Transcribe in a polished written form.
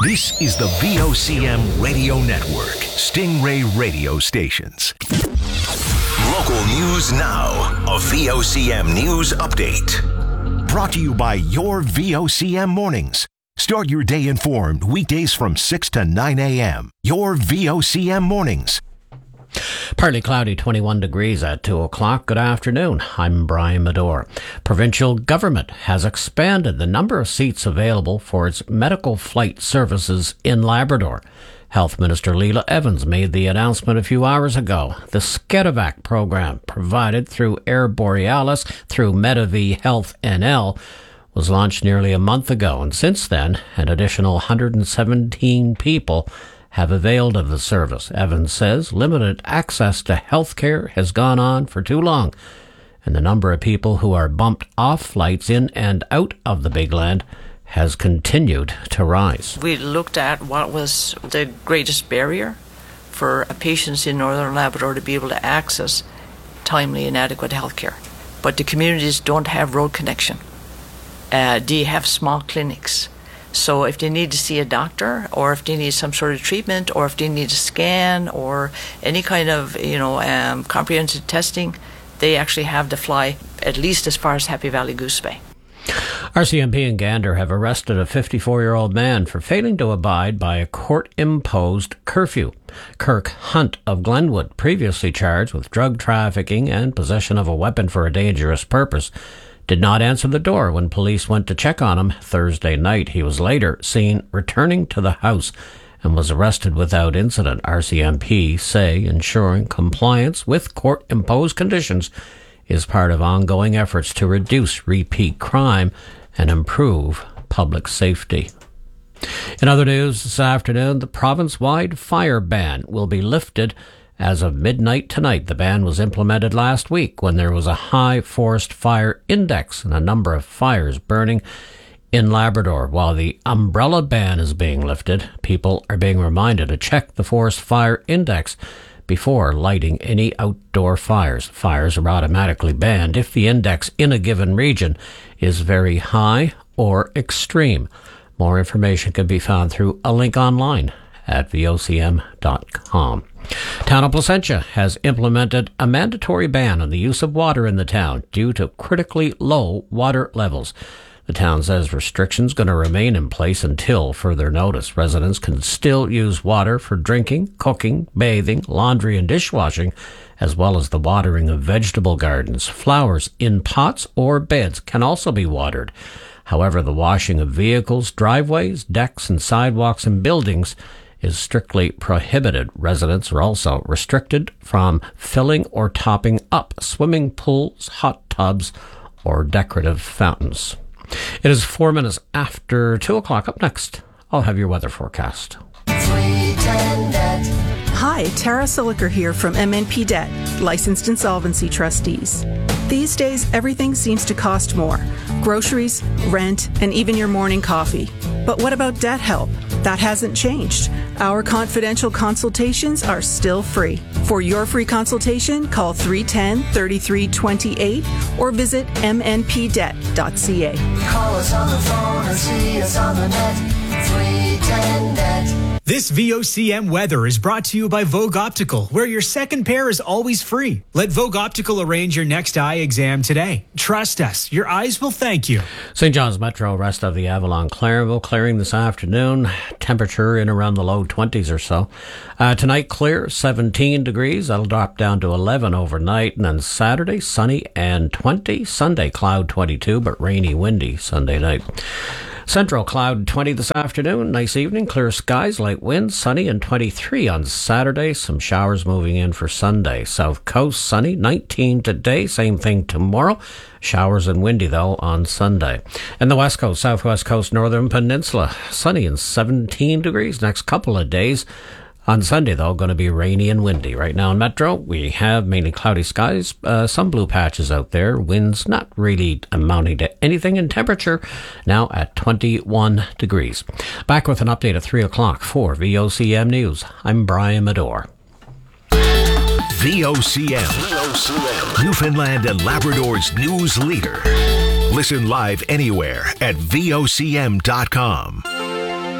This is the VOCM Radio Network, Stingray Radio Stations. Local news now, a VOCM news update. Brought to you by your VOCM mornings. Start your day informed weekdays from 6 to 9 a.m. Your VOCM mornings. Partly cloudy, 21 degrees at 2 o'clock. Good afternoon. I'm Brian Medore. Provincial government has expanded the number of seats available for its medical flight services in Labrador. Health Minister Leela Evans made the announcement a few hours ago. The Skedevac program, provided through Air Borealis through Medavie Health NL, was launched nearly a month ago, and since then, an additional 117 people have availed of the service. Evans says limited access to health care has gone on for too long, and the number of people who are bumped off flights in and out of the Big Land has continued to rise. We looked at what was the greatest barrier for patients in Northern Labrador to be able to access timely and adequate health care. But the communities don't have road connection. They have small clinics. So if they need to see a doctor, or if they need some sort of treatment, or if they need a scan, or any kind of comprehensive testing, they actually have to fly at least as far as Happy Valley Goose Bay. RCMP in Gander have arrested a 54-year-old man for failing to abide by a court-imposed curfew. Kirk Hunt of Glenwood, previously charged with drug trafficking and possession of a weapon for a dangerous purpose, did not answer the door when police went to check on him Thursday night. He was later seen returning to the house and was arrested without incident. RCMP say ensuring compliance with court-imposed conditions is part of ongoing efforts to reduce repeat crime and improve public safety. In other news this afternoon, the province-wide fire ban will be lifted as of midnight tonight. The ban was implemented last week when there was a high forest fire index and a number of fires burning in Labrador. While the umbrella ban is being lifted, people are being reminded to check the forest fire index before lighting any outdoor fires. Fires are automatically banned if the index in a given region is very high or extreme. More information can be found through a link online at vocm.com. Town of Placentia has implemented a mandatory ban on the use of water in the town due to critically low water levels. The town says restrictions going to remain in place until further notice. Residents can still use water for drinking, cooking, bathing, laundry and dishwashing, as well as the watering of vegetable gardens. Flowers in pots or beds can also be watered. However, the washing of vehicles, driveways, decks and sidewalks and buildings is strictly prohibited. Residents are also restricted from filling or topping up swimming pools, hot tubs, or decorative fountains. It is 4 minutes after 2 o'clock. Up next, I'll have your weather forecast. Hi, Tara Siliker here from MNP Debt, licensed insolvency trustees. These days, everything seems to cost more. Groceries, rent, and even your morning coffee. But what about debt help? That hasn't changed. Our confidential consultations are still free. For your free consultation, call 310-3328 or visit mnpdebt.ca. Call us on the phone or see us on the net. 310-NET. This VOCM weather is brought to you by Vogue Optical, where your second pair is always free. Let Vogue Optical arrange your next eye exam today. Trust us, your eyes will thank you. St. John's Metro, rest of the Avalon, Clarenville, clearing this afternoon. Temperature in around the low 20s or so. Tonight, clear, 17 degrees. That'll drop down to 11 overnight. And then Saturday, sunny and 20. Sunday, cloud 22, but rainy, windy Sunday night. Central, cloud 20 this afternoon. Nice evening, clear skies, light winds, sunny and 23 on Saturday. Some showers moving in for Sunday. South Coast, sunny, 19 today. Same thing tomorrow. Showers and windy, though, on Sunday. And the West Coast, Southwest Coast, Northern Peninsula, sunny and 17 degrees next couple of days. On Sunday, though, going to be rainy and windy. Right now in Metro, we have mainly cloudy skies, some blue patches out there. Winds not really amounting to anything, in temperature now at 21 degrees. Back with an update at 3 o'clock for VOCM News. I'm Brian Medore. VOCM, Newfoundland and Labrador's news leader. Listen live anywhere at vocm.com.